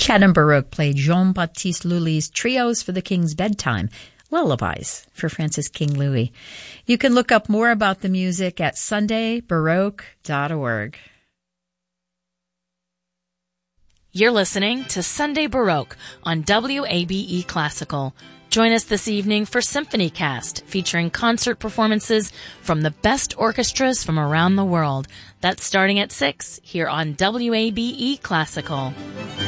Chatham Baroque played Jean-Baptiste Lully's Trios for the King's Bedtime, Lullabies for Francis King Louis. You can look up more about the music at sundaybaroque.org. You're listening to Sunday Baroque on WABE Classical. Join us this evening for Symphony Cast, featuring concert performances from the best orchestras from around the world. That's starting at 6 here on WABE Classical.